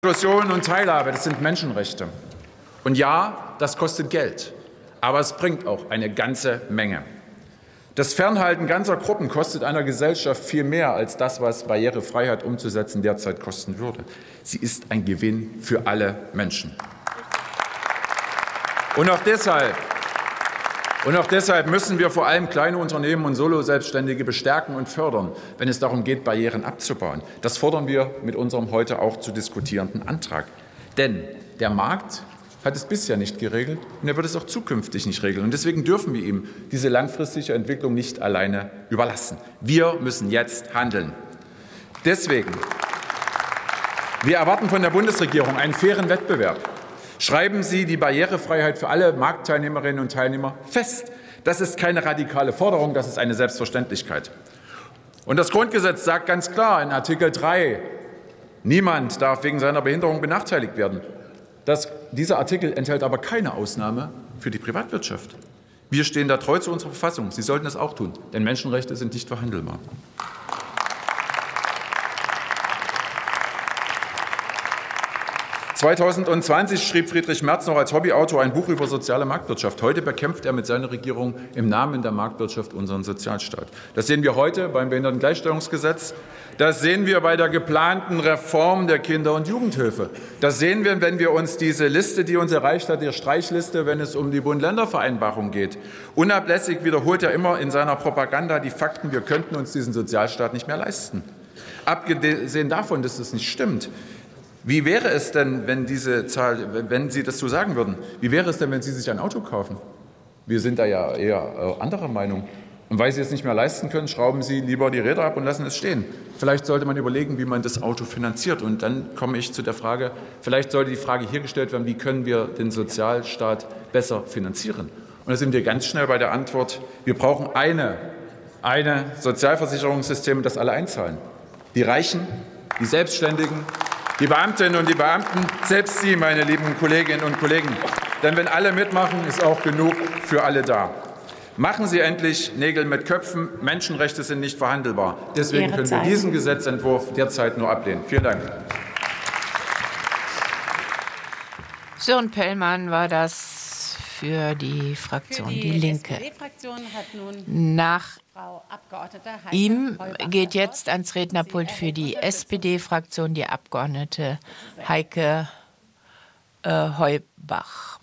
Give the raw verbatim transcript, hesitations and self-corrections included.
Inklusion und Teilhabe, das sind Menschenrechte. Und ja, das kostet Geld, aber es bringt auch eine ganze Menge. Das Fernhalten ganzer Gruppen kostet einer Gesellschaft viel mehr als das, was Barrierefreiheit umzusetzen derzeit kosten würde. Sie ist ein Gewinn für alle Menschen. Und auch deshalb, und auch deshalb müssen wir vor allem kleine Unternehmen und Solo-Selbstständige bestärken und fördern, wenn es darum geht, Barrieren abzubauen. Das fordern wir mit unserem heute auch zu diskutierenden Antrag. Denn der Markt hat es bisher nicht geregelt und er wird es auch zukünftig nicht regeln. Und deswegen dürfen wir ihm diese langfristige Entwicklung nicht alleine überlassen. Wir müssen jetzt handeln. Deswegen, wir erwarten von der Bundesregierung einen fairen Wettbewerb. Schreiben Sie die Barrierefreiheit für alle Marktteilnehmerinnen und Teilnehmer fest. Das ist keine radikale Forderung, das ist eine Selbstverständlichkeit. Und das Grundgesetz sagt ganz klar in Artikel drei, niemand darf wegen seiner Behinderung benachteiligt werden. Das, dieser Artikel enthält aber keine Ausnahme für die Privatwirtschaft. Wir stehen da treu zu unserer Verfassung. Sie sollten das auch tun, denn Menschenrechte sind nicht verhandelbar. zweitausendzwanzig schrieb Friedrich Merz noch als Hobbyautor ein Buch über soziale Marktwirtschaft. Heute bekämpft er mit seiner Regierung im Namen der Marktwirtschaft unseren Sozialstaat. Das sehen wir heute beim Behindertengleichstellungsgesetz. Das sehen wir bei der geplanten Reform der Kinder- und Jugendhilfe. Das sehen wir, wenn wir uns diese Liste, die uns erreicht hat, die Streichliste, wenn es um die Bund-Länder-Vereinbarung geht. Unablässig wiederholt er immer in seiner Propaganda die Fakten, wir könnten uns diesen Sozialstaat nicht mehr leisten. Abgesehen davon, dass es nicht stimmt. Wie wäre es denn, wenn diese Zahl, wenn Sie das so sagen würden, wie wäre es denn, wenn Sie sich ein Auto kaufen? Wir sind da ja eher anderer Meinung. Und weil Sie es nicht mehr leisten können, schrauben Sie lieber die Räder ab und lassen es stehen. Vielleicht sollte man überlegen, wie man das Auto finanziert. Und dann komme ich zu der Frage, vielleicht sollte die Frage hier gestellt werden, wie können wir den Sozialstaat besser finanzieren? Und da sind wir ganz schnell bei der Antwort, wir brauchen eine, eine Sozialversicherungssystem, das alle einzahlen. Die Reichen, die Selbstständigen, die Beamtinnen und die Beamten, selbst Sie, meine lieben Kolleginnen und Kollegen. Denn wenn alle mitmachen, ist auch genug für alle da. Machen Sie endlich Nägel mit Köpfen. Menschenrechte sind nicht verhandelbar. Deswegen können wir diesen Gesetzentwurf derzeit nur ablehnen. Vielen Dank. Sören Pellmann war das für die Fraktion für die, die Linke. Hat nun Nach Frau Abgeordnete Heike ihm Heubach geht jetzt ans Rednerpult für die S P D-Fraktion die Abgeordnete Heike äh, Heubach.